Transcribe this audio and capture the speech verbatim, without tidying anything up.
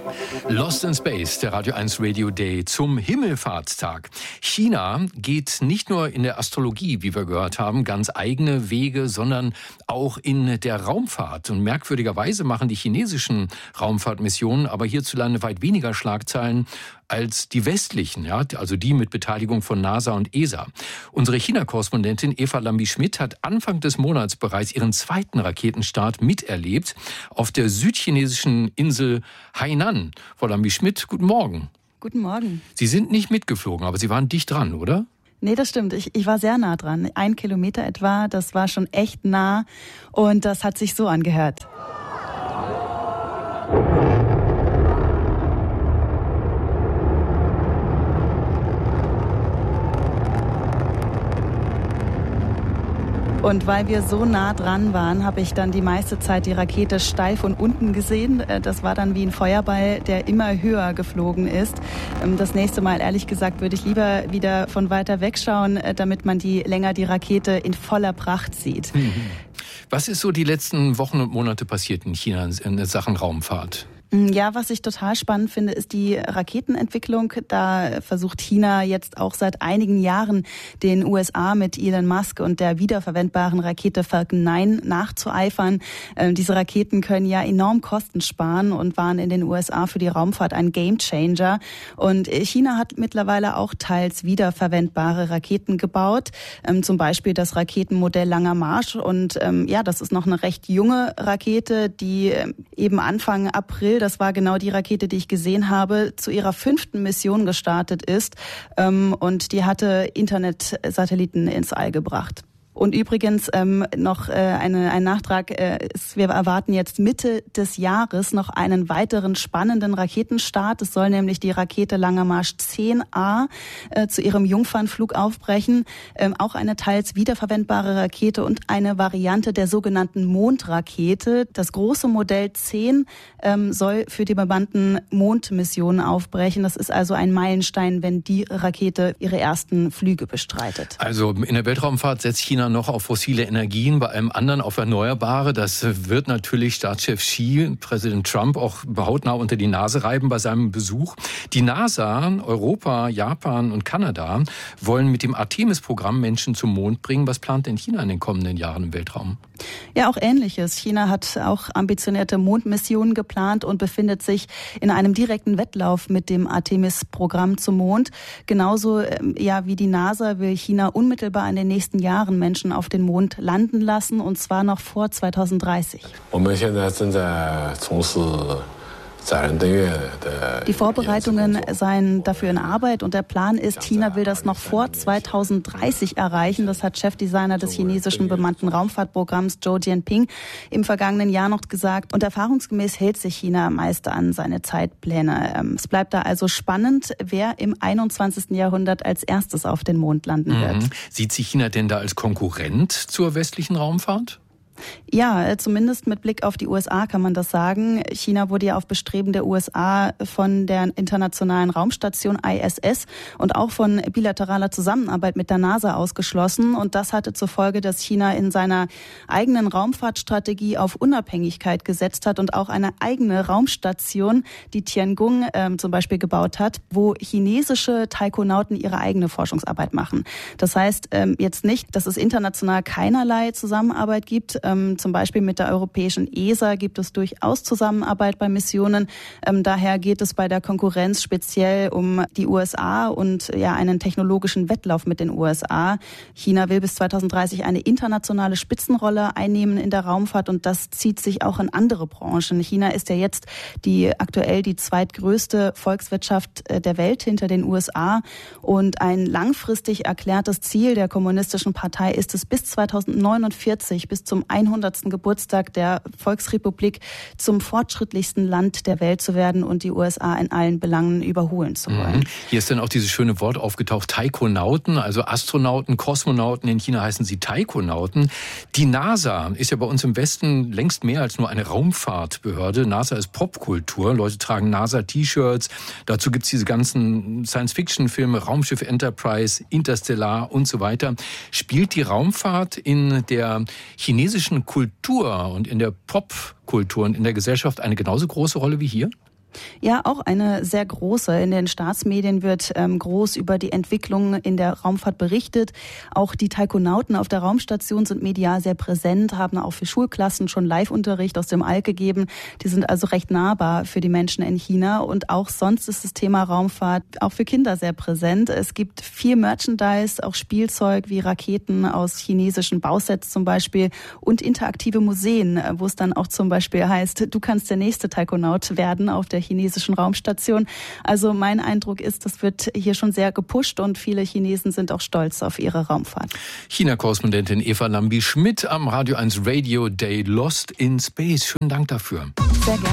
Lost in Space, der Radio eins Radio Day zum Himmelfahrtstag. China geht nicht nur in der Astrologie, wie wir gehört haben, ganz eigene Wege, sondern auch in der Raumfahrt. Und merkwürdigerweise machen die chinesischen Raumfahrtmissionen aber hierzulande weit weniger Schlagzeilen als die westlichen, ja, also die mit Beteiligung von NASA und E S A. Unsere China-Korrespondentin Eva Lambi-Schmidt hat Anfang des Monats bereits ihren zweiten Raketenstart miterlebt auf der südchinesischen Insel Hainan. Frau Lambi-Schmidt, guten Morgen. Guten Morgen. Sie sind nicht mitgeflogen, aber Sie waren dicht dran, oder? Nee, das stimmt. Ich, ich war sehr nah dran. Ein Kilometer etwa, das war schon echt nah und das hat sich so angehört. Und weil wir so nah dran waren, habe ich dann die meiste Zeit die Rakete steil von unten gesehen. Das war dann wie ein Feuerball, der immer höher geflogen ist. Das nächste Mal, ehrlich gesagt, würde ich lieber wieder von weiter wegschauen, damit man die länger die Rakete in voller Pracht sieht. Was ist so die letzten Wochen und Monate passiert in China in Sachen Raumfahrt? Ja, was ich total spannend finde, ist die Raketenentwicklung. Da versucht China jetzt auch seit einigen Jahren den U S A mit Elon Musk und der wiederverwendbaren Rakete Falcon neun nachzueifern. Ähm, diese Raketen können ja enorm Kosten sparen und waren in den U S A für die Raumfahrt ein Gamechanger. Und China hat mittlerweile auch teils wiederverwendbare Raketen gebaut, ähm, zum Beispiel das Raketenmodell Langer Marsch. Und ähm, ja, das ist noch eine recht junge Rakete, die eben Anfang April, das war genau die Rakete, die ich gesehen habe, zu ihrer fünften Mission gestartet ist. Und die hatte Internetsatelliten ins All gebracht. Und übrigens ähm, noch äh, eine, ein Nachtrag, äh, ist, wir erwarten jetzt Mitte des Jahres noch einen weiteren spannenden Raketenstart. Es soll nämlich die Rakete Langer Marsch zehn A äh, zu ihrem Jungfernflug aufbrechen. Ähm, auch eine teils wiederverwendbare Rakete und eine Variante der sogenannten Mondrakete. Das große Modell zehn ähm, soll für die bemannten Mondmissionen aufbrechen. Das ist also ein Meilenstein, wenn die Rakete ihre ersten Flüge bestreitet. Also in der Weltraumfahrt setzt China noch auf fossile Energien, bei allem anderen auf Erneuerbare. Das wird natürlich Staatschef Xi, Präsident Trump, auch hautnah unter die Nase reiben bei seinem Besuch. Die NASA, Europa, Japan und Kanada wollen mit dem Artemis-Programm Menschen zum Mond bringen. Was plant denn China in den kommenden Jahren im Weltraum? Ja, auch Ähnliches. China hat auch ambitionierte Mondmissionen geplant und befindet sich in einem direkten Wettlauf mit dem Artemis-Programm zum Mond. Genauso ja, wie die NASA will China unmittelbar in den nächsten Jahren Menschen auf den Mond landen lassen, und zwar noch vor zweitausenddreißig. Die Vorbereitungen seien dafür in Arbeit und der Plan ist, China will das noch vor zweitausenddreißig erreichen. Das hat Chefdesigner des chinesischen bemannten Raumfahrtprogramms Zhou Jianping im vergangenen Jahr noch gesagt. Und erfahrungsgemäß hält sich China meist an seine Zeitpläne. Es bleibt da also spannend, wer im einundzwanzigsten Jahrhundert als erstes auf den Mond landen wird. Mhm. Sieht sich China denn da als Konkurrent zur westlichen Raumfahrt? Ja, zumindest mit Blick auf die U S A kann man das sagen. China wurde ja auf Bestreben der U S A von der internationalen Raumstation I S S und auch von bilateraler Zusammenarbeit mit der NASA ausgeschlossen. Und das hatte zur Folge, dass China in seiner eigenen Raumfahrtstrategie auf Unabhängigkeit gesetzt hat und auch eine eigene Raumstation, die Tiangong äh, zum Beispiel gebaut hat, wo chinesische Taikonauten ihre eigene Forschungsarbeit machen. Das heißt ähm, jetzt nicht, dass es international keinerlei Zusammenarbeit gibt. Ähm, zum Beispiel mit der europäischen E S A gibt es durchaus Zusammenarbeit bei Missionen. Ähm, daher geht es bei der Konkurrenz speziell um die U S A und ja einen technologischen Wettlauf mit den U S A. China will bis zweitausenddreißig eine internationale Spitzenrolle einnehmen in der Raumfahrt und das zieht sich auch in andere Branchen. China ist ja jetzt die aktuell die zweitgrößte Volkswirtschaft der Welt hinter den U S A und ein langfristig erklärtes Ziel der Kommunistischen Partei ist es, bis zweitausendneunundvierzig, bis zum hundertsten Geburtstag der Volksrepublik zum fortschrittlichsten Land der Welt zu werden und die U S A in allen Belangen überholen zu wollen. Mhm. Hier ist dann auch dieses schöne Wort aufgetaucht, Taikonauten, also Astronauten, Kosmonauten. In China heißen sie Taikonauten. Die NASA ist ja bei uns im Westen längst mehr als nur eine Raumfahrtbehörde. NASA ist Popkultur. Leute tragen NASA-T-Shirts. Dazu gibt's diese ganzen Science-Fiction-Filme, Raumschiff Enterprise, Interstellar und so weiter. Spielt die Raumfahrt in der chinesischen Kultur und in der Popkultur und in der Gesellschaft eine genauso große Rolle wie hier? Ja, auch eine sehr große. In den Staatsmedien wird ähm, groß über die Entwicklung in der Raumfahrt berichtet. Auch die Taikonauten auf der Raumstation sind medial sehr präsent, haben auch für Schulklassen schon Live-Unterricht aus dem All gegeben. Die sind also recht nahbar für die Menschen in China. Und auch sonst ist das Thema Raumfahrt auch für Kinder sehr präsent. Es gibt viel Merchandise, auch Spielzeug wie Raketen aus chinesischen Bausets zum Beispiel und interaktive Museen, wo es dann auch zum Beispiel heißt, du kannst der nächste Taikonaut werden auf der chinesischen Raumstation. Also mein Eindruck ist, das wird hier schon sehr gepusht und viele Chinesen sind auch stolz auf ihre Raumfahrt. China-Korrespondentin Eva Lambi-Schmidt am Radio eins Radio Day Lost in Space. Schönen Dank dafür. Sehr gerne.